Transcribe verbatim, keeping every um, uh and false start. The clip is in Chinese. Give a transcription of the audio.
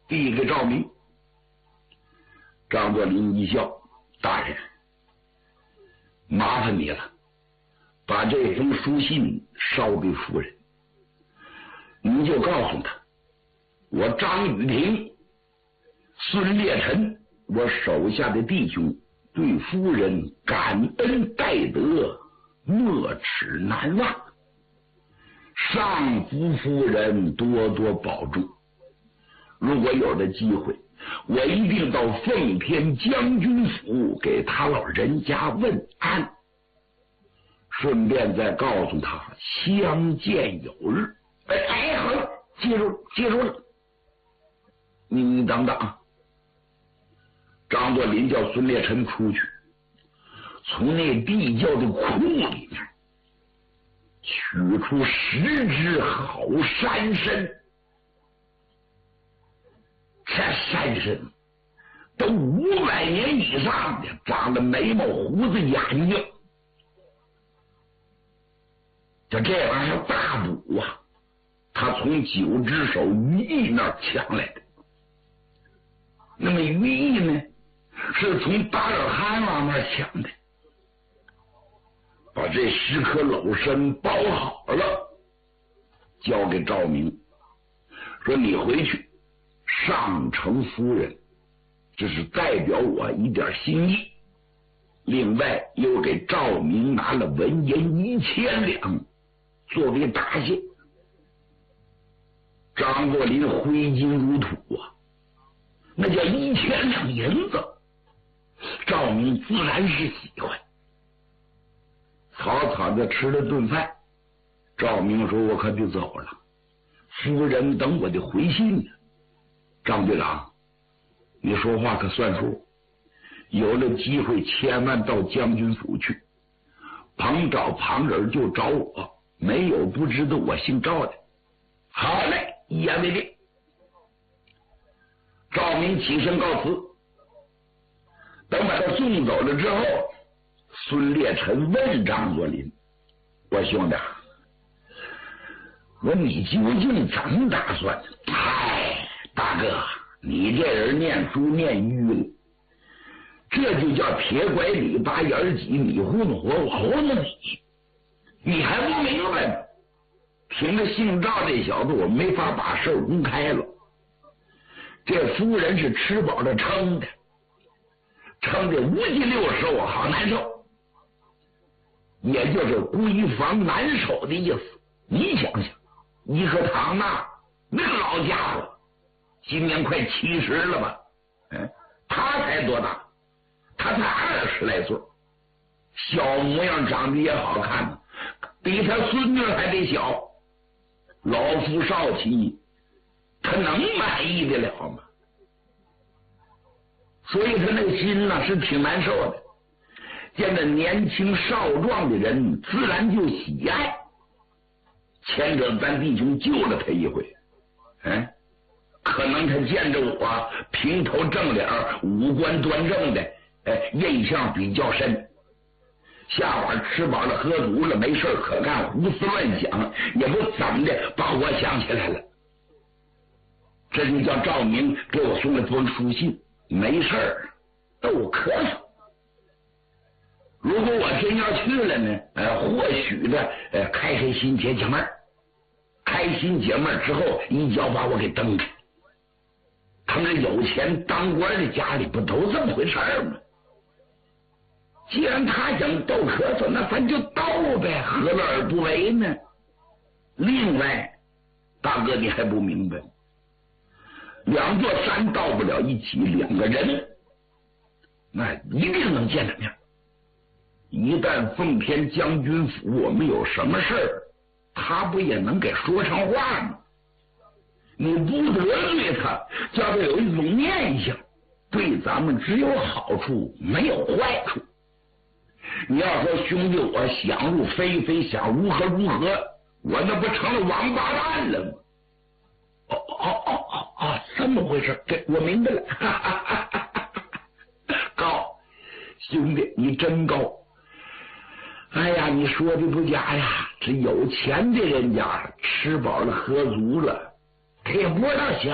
递给赵明。张作霖一笑：“大人，麻烦你了，把这封书信捎给夫人，你就告诉他，我张雨婷、孙烈臣，我手下的弟兄对夫人感恩戴德，没齿难忘，上服夫人多多保重。如果有了机会，我一定到奉天将军府给他老人家问安，顺便再告诉他相见有日。哎哎，好了，记住了，记住了。你你等等啊！”张作霖叫孙烈臣出去，从那地窖的库里面取出十只好山参。这山参都五百年以上的，长了眉毛、胡子、眼睛，就这玩意儿大补啊！他从九只手于毅那儿抢来的。那么于毅呢，是从达尔汗王那儿抢的。把这十颗老参包好了，交给赵明，说：“你回去上呈夫人，这是代表我一点心意。另外又给赵明拿了文银一千两作为答谢。”张作霖挥金如土啊，那叫一千两银子，赵明自然是喜欢。草草的吃了顿饭，赵明说：“我可得走了，夫人等我的回信呢。”张队长，你说话可算数，有了机会千万到将军府去，旁找旁人就找我，没有不知道我姓赵的。好嘞，一言为定。赵明起身告辞。等把他送走了之后，孙烈臣问张作霖：“我兄弟，我你究竟怎么打算？”“嗨，大哥，你这人念书念愚了，这就叫铁拐李八眼几，你糊弄我，我糊弄你，你还不明白吗？凭着姓赵这小子，我没法把事公开了。这夫人是吃饱了撑的，撑的五脊六手，好难受，也就是闺房难守的意思。你想想，一个唐娜那个老家伙，今年快七十了吧？嗯，他才多大？他才二十来岁，小模样长得也好看呢，比他孙女还得小。老夫少妻，他能满意得了吗？所以他那个心呢是挺难受的。见着年轻少壮的人，自然就喜爱。前者咱弟兄救了他一回，嗯，可能他见着我平头正脸，五官端正的，哎，印象比较深。下晚吃饱了喝足了，没事可干，胡思乱想，也不怎么的把我想起来了。这就叫赵明给我送了封书信，没事儿逗咳嗽。如果我真要去了呢，呃，或许的呃开开心解解闷儿，开心解闷之后一脚把我给蹬开。他们有钱当官的家里不都这么回事儿吗？既然他想逗咳嗽，那咱就逗呗，何乐而不为呢？另外，大哥你还不明白，两座山到不了一起，两个人那一定能见着面。一旦奉天将军府我们有什么事儿，他不也能给说成话吗？你不得罪他，叫他有一种念想，对咱们只有好处没有坏处。你要说兄弟我想入非非，想如何如何，我那不成了王八蛋了吗？哦哦哦哦哦，这么回事，这我明白了。哈哈哈哈哈，高兄弟你真高。哎呀，你说的不假呀，这有钱的人家吃饱了喝足了，他也不知道想